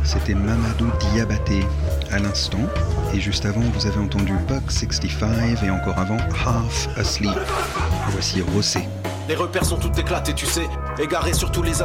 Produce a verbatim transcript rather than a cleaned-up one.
c'était Mamadou Diabaté à l'instant. Et juste avant, vous avez entendu Buck soixante-quinze et encore avant Half Asleep. Voici Rossé. Les repères sont tout éclatés, tu sais, égarés sur tous les